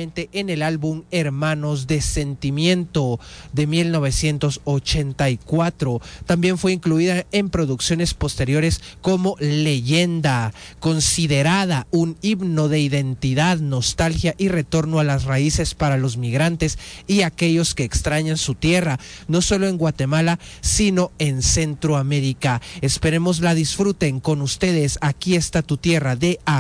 originalmente en el álbum Hermanos de Sentimiento de 1984. También fue incluida en producciones posteriores como Leyenda, considerada un himno de identidad, nostalgia y retorno a las raíces para los migrantes y aquellos que extrañan su tierra, no solo en Guatemala, sino en Centroamérica. Esperemos la disfruten con ustedes. Aquí está tu tierra de